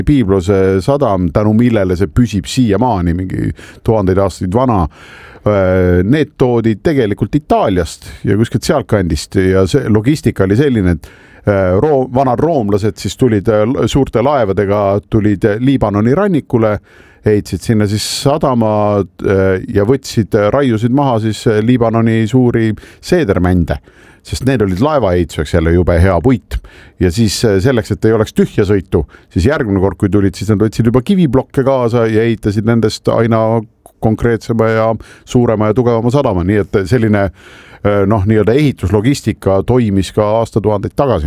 Piiblose sadam, tänu millele see püsib siiamaani mingi 1000 aastaid vana. Need toodi tegelikult Itaaliast ja kuskilt sealtkandist ja see logistika oli selline, et vanad roomlased siis tulid suurte laevadega, tulid Liibanoni rannikule, heitsid sinna siis sadama ja raiusid maha siis Liibanoni suuri seedermände, sest need olid laevaehituseks jälle jube hea puit. Ja siis selleks, et ei oleks tühja sõitu, siis järgmine kord, kui tulid, siis nad võtsid juba kiviblokke kaasa ja ehitasid nendest aina konkreetsema ja suurema ja tugevama sadama, nii et selline nii-öelda ehituslogistika toimis ka aastatuhandeid tagasi.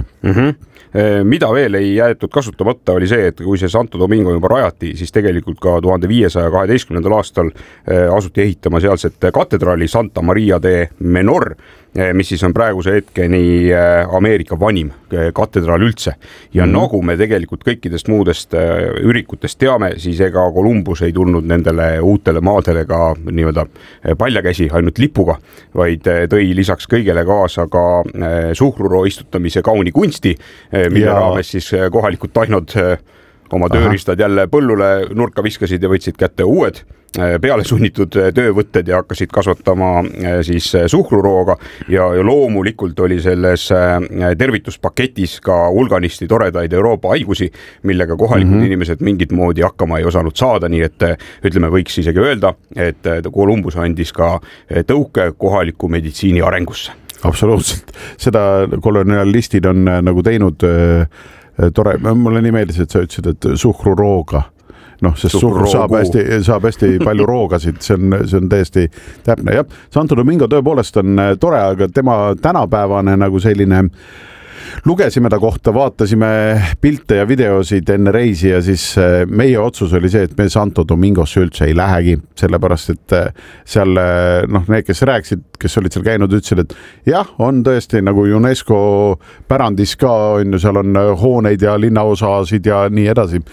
Mida veel ei jäetud kasutamata oli see, et kui see Santo Domingo juba rajati, siis tegelikult ka 1512. aastal asuti ehitama sealset katedraali Santa Maria de Menor, mis siis on praeguse hetkeni Ameerika vanim katedraal üldse. Ja nagu me tegelikult kõikidest muudest ürikutest teame, siis ega Columbus ei tulnud nendele uutele maadele ka nii-öelda paljakäsi ainult lipuga, vaid tõi lisaks kõigele kaasa ka suhkruroo istutamise kauni kunsti, mille raames siis kohalikud tainod oma tööriistad jälle põllule nurka viskasid ja võtsid kätte uued peale sunnitud töövõtted ja hakkasid kasvatama siis suhkrurooga ja loomulikult oli selles tervituspaketis ka hulganisti toredaid Euroopa haigusi, millega kohalikud inimesed mingit moodi hakkama ei osanud saada, nii et ütleme, võiks isegi öelda, et Columbus andis ka tõuke kohaliku meditsiini arengusse. Absoluutselt. Seda kolonialistid on nagu teinud tore, mulle nii meeldis, et sa ütlesid, et suhkrurooga. Sest suhkur saab hästi palju roogasid, see on täiesti täpne. Ja Santo Domingo tõepoolest on tore, aga tema tänapäevane nagu selline lugesime ta kohta, vaatasime pilte ja videosid enne reisi ja siis meie otsus oli see, et me Santo Domingosse üldse ei lähegi, sellepärast et seal need, kes rääkisid, kes olid seal käinud, ütlesid, et jah, on tõesti nagu UNESCO pärandis ka, seal on hooneid ja linnaosasid ja nii edasi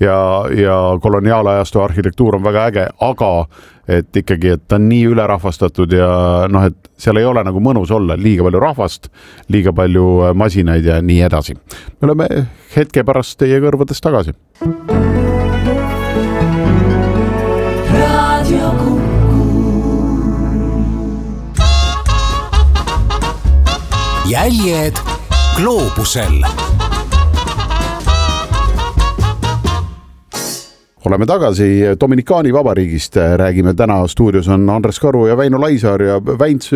ja koloniaalajastu arhitektuur on väga äge, aga et ikkagi, et ta on nii ülerahvastatud ja et seal ei ole nagu mõnus olla, liiga palju rahvast, liiga palju masinaid ja nii edasi. Me oleme hetke pärast teie kõrvades tagasi. Jäljed gloobusel. Oleme tagasi Dominikaani vabariigist, räägime täna stuudios on Andres Karu ja Väino Laisaar ja Väints,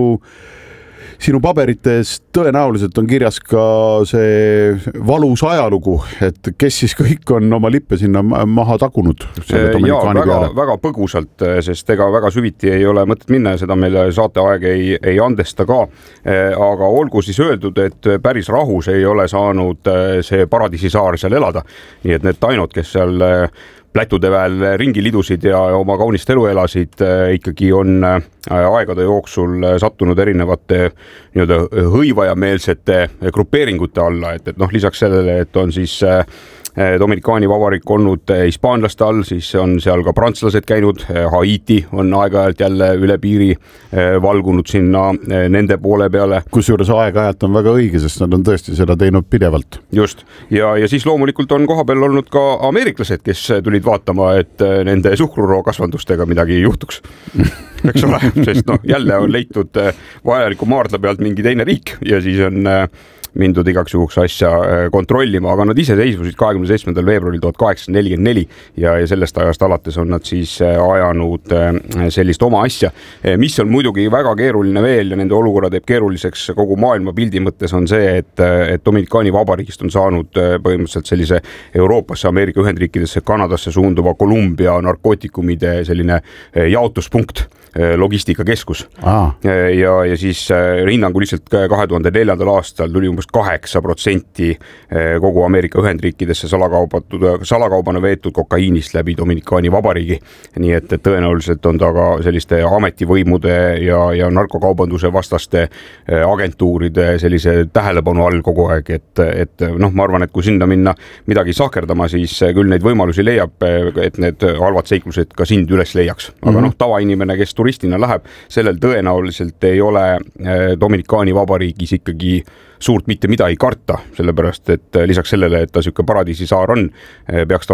sinu paberites tõenäoliselt on kirjas ka see valus ajalugu, et kes siis kõik on oma lippe sinna maha tagunud selle Dominikaani peale. Väga põgusalt, sest ega väga süviti ei ole mõtet minna ja seda meile saateaeg ei andesta ka, aga olgu siis öeldud, et päris rahus ei ole saanud see Paradiisisaar seal elada, nii et need tainod, kes seal plätude väel ringi lidusid ja oma kaunist elu elasid, ikkagi on aegade jooksul sattunud erinevate nii-öelda hõivajameelsete grupeeringute alla, et lisaks sellele, et on siis Dominikaani vabariik olnud hispaanlaste all, siis on seal ka prantslased käinud, Haiti on aeg-ajalt jälle üle piiri valgunud sinna nende poole peale. Kusjuures aeg-ajalt on väga õige, sest nad on tõesti seda teinud pidevalt. Just, ja siis loomulikult on kohapeal olnud ka ameeriklased, kes tulid vaatama, et nende suhkruroo kasvandustega midagi ei juhtuks. Eks ole, sest jälle on leitud vajaliku maardla pealt mingi teine riik ja siis on mindud igaks juhuks asja kontrollima, aga nad ise seisvusid 27. veebruaril 1844 ja sellest ajast alates on nad siis ajanud sellist oma asja, mis on muidugi väga keeruline veel ja nende olukorra teeb keeruliseks kogu maailma pildi mõttes on see, et Dominikaani vabariigist on saanud põhimõtteliselt sellise Euroopasse, Ameerika Ühendriikidesse, Kanadasse suunduva Kolumbia narkootikumide selline jaotuspunkt, logistikakeskus. Ja siis hinnanguliselt 2004. aastal tuli umbes 8% kogu Ameerika Ühendriikidesse salakaubana veetud kokaiinist läbi Dominikaani vabariigi. Nii et tõenäoliselt on ta ka selliste ametivõimude ja narkokaubanduse vastaste agentuuride sellise tähelepanu all kogu aeg, et ma arvan, et kui sinna minna midagi sahkerdama, siis küll neid võimalusi leiab, et need halvad seiklused ka sind üles leiaks. Aga tavainimene, kes turistina läheb, sellel tõenäoliselt ei ole Dominikaani Vabariigis ikkagi suurt mitte midagi karta, sellepärast et lisaks sellele, et ta siuke paradiisisaar on, peaks ta